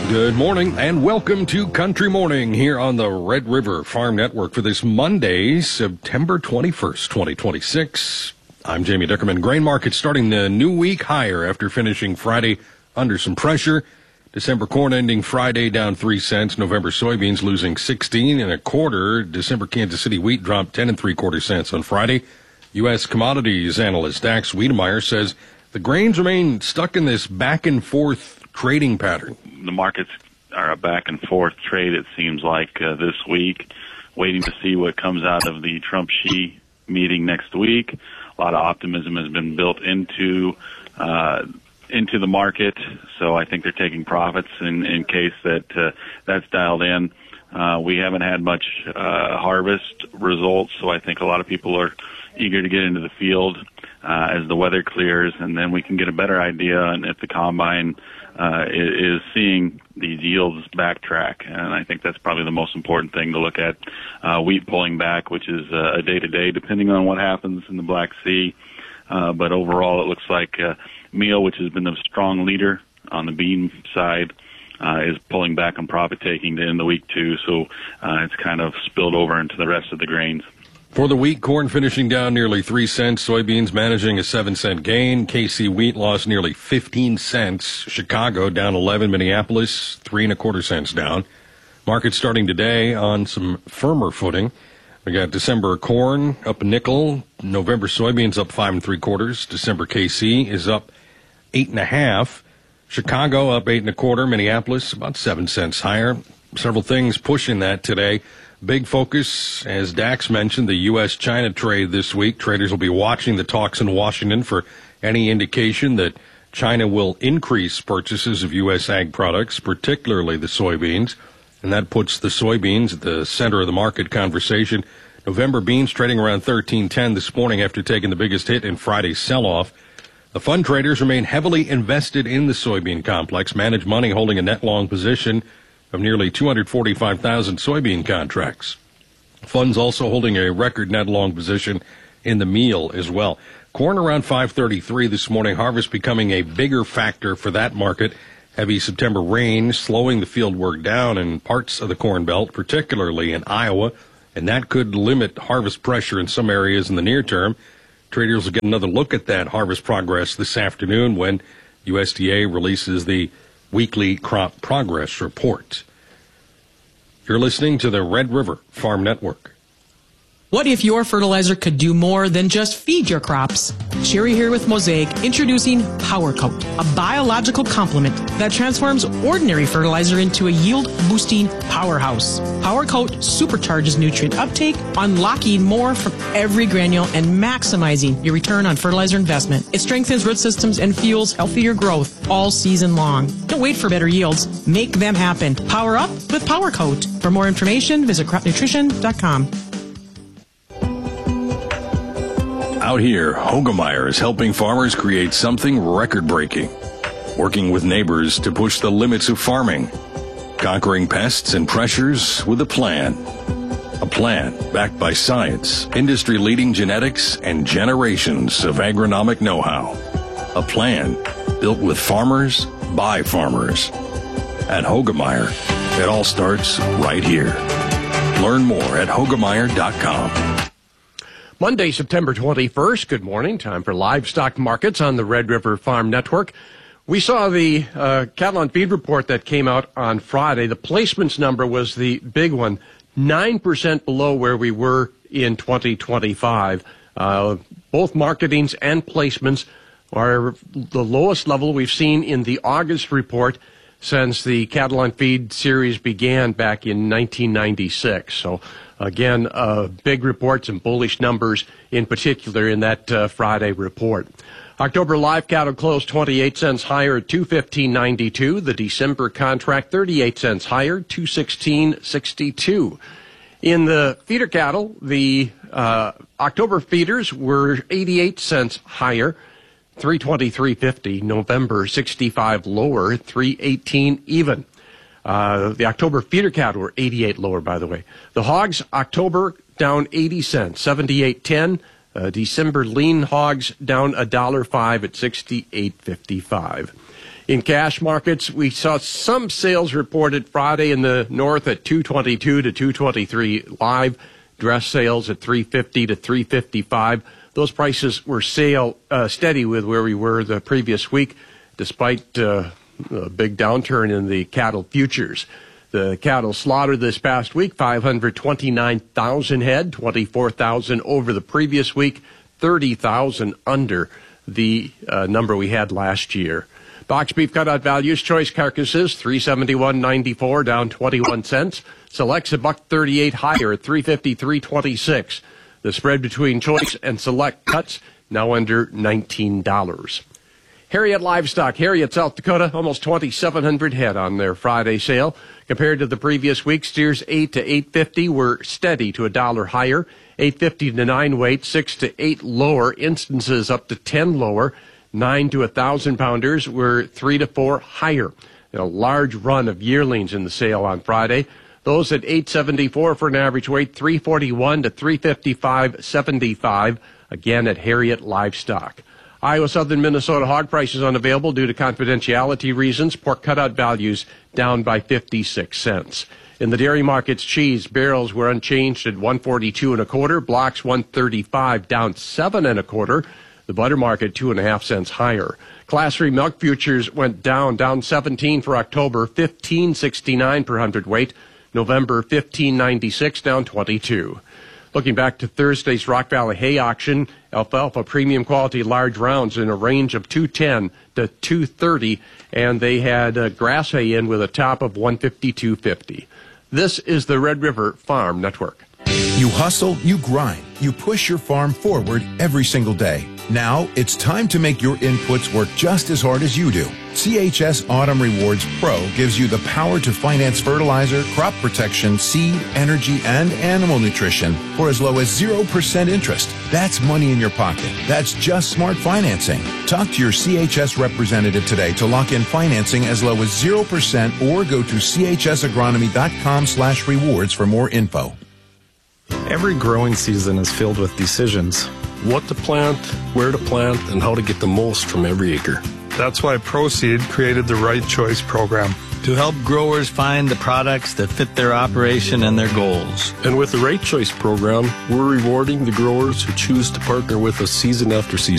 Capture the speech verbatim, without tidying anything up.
Good morning and welcome to Country Morning here on the Red River Farm Network for this Monday, September twenty-first, twenty twenty-six. I'm Jamie Dickerman. Grain market starting the new week higher after finishing Friday under some pressure. December corn ending Friday down three cents. November soybeans losing sixteen and a quarter. December Kansas City wheat dropped ten and three quarter cents on Friday. U S commodities analyst Dax Wiedemeyer says the grains remain stuck in this back and forth trading pattern. The markets are a back and forth trade, it seems like, uh, this week, waiting to see what comes out of the Trump-Xi meeting next week. A lot of optimism has been built into uh, into the market, so I think they're taking profits in, in case that uh, that's dialed in. Uh, we haven't had much uh, harvest results, so I think a lot of people are eager to get into the field uh, as the weather clears, and then we can get a better idea on if the combine uh, is, is seeing these yields backtrack. And I think that's probably the most important thing to look at. Uh, wheat pulling back, which is uh, a day-to-day, depending on what happens in the Black Sea. Uh, but overall, it looks like uh, meal, which has been the strong leader on the bean side, uh, is pulling back on profit-taking to end the week, too. So uh, it's kind of spilled over into the rest of the grains. For the week, corn finishing down nearly three cents. Soybeans managing a seven cent gain. K C wheat lost nearly fifteen cents. Chicago down eleven. Minneapolis three and a quarter cents down. Market starting today on some firmer footing. We got December corn up a nickel. November soybeans up five and three quarters. December K C is up eight and a half. Chicago up eight and a quarter. Minneapolis about seven cents higher. Several things pushing that today. Big focus, as Dax mentioned, the U S China trade this week. Traders will be watching the talks in Washington for any indication that China will increase purchases of U S ag products, particularly the soybeans. And that puts the soybeans at the center of the market conversation. November beans trading around thirteen ten this morning after taking the biggest hit in Friday's sell-off. The fund traders remain heavily invested in the soybean complex, manage money holding a net long position of nearly two hundred forty-five thousand soybean contracts. Funds also holding a record net long position in the meal as well. Corn around five thirty-three this morning, harvest becoming a bigger factor for that market. Heavy September rain slowing the field work down in parts of the Corn Belt, particularly in Iowa, and that could limit harvest pressure in some areas in the near term. Traders will get another look at that harvest progress this afternoon when U S D A releases the weekly crop progress report. You're listening to the Red River Farm Network. What if your fertilizer could do more than just feed your crops? Sherry here with Mosaic, introducing Power Coat, a biological complement that transforms ordinary fertilizer into a yield-boosting powerhouse. Power Coat supercharges nutrient uptake, unlocking more from every granule and maximizing your return on fertilizer investment. It strengthens root systems and fuels healthier growth all season long. Don't wait for better yields. Make them happen. Power up with Power Coat. For more information, visit crop nutrition dot com. Out here, Hoegemeyer is helping farmers create something record-breaking, working with neighbors to push the limits of farming, conquering pests and pressures with a plan. A plan backed by science, industry-leading genetics, and generations of agronomic know-how. A plan built with farmers by farmers. At Hoegemeyer, it all starts right here. Learn more at Hoegemeyer dot com. Monday, September twenty-first. Good morning. Time for livestock markets on the Red River Farm Network. We saw the uh, cattle on feed report that came out on Friday. The placements number was the big one, nine percent below where we were in twenty twenty-five. Uh, both marketings and placements are the lowest level we've seen in the August report since the cattle on feed series began back in nineteen ninety-six. So again, uh, big reports and bullish numbers in particular in that uh, Friday report. October live cattle closed twenty-eight cents higher at two fifteen ninety-two. The December contract thirty-eight cents higher, two sixteen sixty-two. In the feeder cattle, the uh, October feeders were eighty-eight cents higher, three twenty-three fifty. November sixty-five lower, three eighteen even. Uh, the October feeder cattle were eighty-eight lower, by the way. The hogs, October down eighty cents, seventy-eight ten. Uh, December lean hogs down a dollar five at sixty-eight fifty-five. In cash markets, we saw some sales reported Friday in the north at two twenty-two to two twenty-three live. Dress sales at three fifty to three fifty-five. Those prices were sale uh, steady with where we were the previous week, despite uh, a big downturn in the cattle futures. The cattle slaughter this past week, five hundred twenty-nine thousand head, twenty-four thousand over the previous week, thirty thousand under the uh, number we had last year. Box beef cutout values, choice carcasses, three seventy-one ninety-four, down twenty-one cents. Selects a buck thirty-eight higher at three fifty-three twenty-six. The spread between choice and select cuts now under nineteen dollars. Harriet Livestock, Harriet, South Dakota, almost twenty-seven hundred head on their Friday sale. Compared to the previous week, steers eight to eight fifty were steady to a dollar higher. eight fifty to nine weight, six to eight lower, instances up to ten lower. nine to one thousand pounders were three to four higher. And a large run of yearlings in the sale on Friday. Those at eight seventy-four for an average weight, three forty-one to three fifty-five seventy-five, again at Harriet Livestock. Iowa, Southern Minnesota hog prices unavailable due to confidentiality reasons. Pork cutout values down by fifty-six cents. In the dairy markets, cheese barrels were unchanged at one forty-two and a quarter. Blocks one thirty-five, down seven and a quarter. The butter market two and a half cents higher. Class three milk futures went down, down seventeen for October, fifteen sixty-nine per hundredweight. November fifteen ninety-six, down twenty-two. Looking back to Thursday's Rock Valley hay auction, alfalfa premium quality large rounds in a range of two ten to two thirty, and they had uh, grass hay in with a top of one fifty-two fifty. This is the Red River Farm Network. You hustle, you grind, you push your farm forward every single day. Now it's time to make your inputs work just as hard as you do. C H S Autumn Rewards Pro gives you the power to finance fertilizer, crop protection, seed, energy, and animal nutrition for as low as zero percent interest. That's money in your pocket. That's just smart financing. Talk to your C H S representative today to lock in financing as low as zero percent or go to C H S agronomy dot com slash rewards for more info. Every growing season is filled with decisions. What to plant, where to plant, and how to get the most from every acre. That's why ProSeed created the Right Choice program. To help growers find the products that fit their operation and their goals. And with the Right Choice program, we're rewarding the growers who choose to partner with us season after season.